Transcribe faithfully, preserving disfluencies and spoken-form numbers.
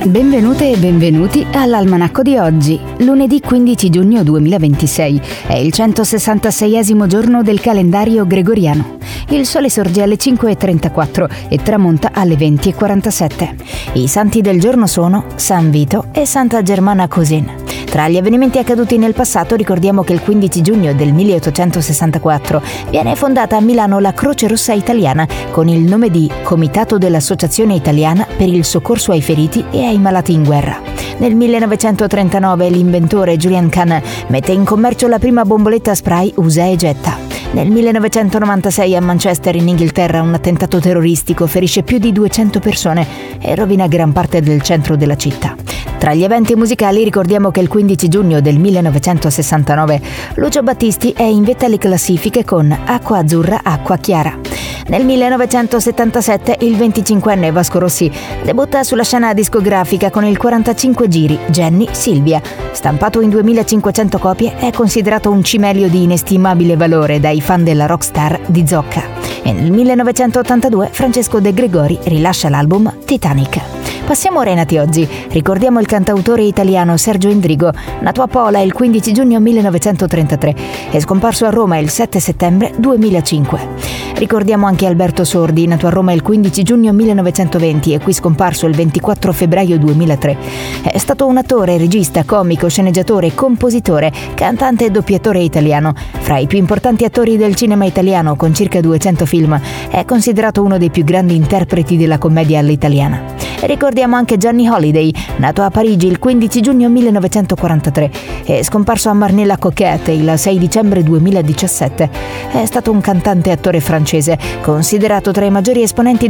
Benvenute e benvenuti all'Almanacco di oggi, lunedì quindici giugno duemilaventisei. È il centosessantaseiesimo giorno del calendario gregoriano. Il sole sorge alle cinque e trentaquattro e tramonta alle venti e quarantasette. I santi del giorno sono San Vito e Santa Germana Cousin. Tra gli avvenimenti accaduti nel passato ricordiamo che il quindici giugno del milleottocentosessantaquattro viene fondata a Milano la Croce Rossa Italiana con il nome di Comitato dell'Associazione Italiana per il Soccorso ai Feriti e ai Malati in Guerra. Nel millenovecentotrentanove l'inventore Julian Cahn mette in commercio la prima bomboletta spray usa e getta. Nel millenovecentonovantasei a Manchester, in Inghilterra, un attentato terroristico ferisce più di duecento persone e rovina gran parte del centro della città. Tra gli eventi musicali ricordiamo che il quindici giugno del millenovecentosessantanove Lucio Battisti è in vetta alle classifiche con Acqua Azzurra, Acqua Chiara. Nel millenovecentosettantasette il venticinquenne Vasco Rossi debutta sulla scena discografica con il quarantacinque giri Jenny Silvia. Stampato in duemilacinquecento copie, è considerato un cimelio di inestimabile valore dai fan della rockstar di Zocca. E nel millenovecentottantadue Francesco De Gregori rilascia l'album Titanic. Passiamo ora ai nati oggi. Ricordiamo il cantautore italiano Sergio Endrigo, nato a Pola il quindici giugno millenovecentotrentatré e scomparso a Roma il sette settembre duemilacinque. Ricordiamo anche Alberto Sordi, nato a Roma il quindici giugno millenovecentoventi e qui scomparso il ventiquattro febbraio duemilatré. È stato un attore, regista, comico, sceneggiatore, compositore, cantante e doppiatore italiano. Fra i più importanti attori del cinema italiano, con circa duecento film, è considerato uno dei più grandi interpreti della commedia all'italiana. Ricordiamo anche Johnny Hallyday, nato a Parigi il quindici giugno millenovecentoquarantatré e scomparso a Marnay-la-Coquette il sei dicembre duemiladiciassette. È stato un cantante e attore francese, considerato tra i maggiori esponenti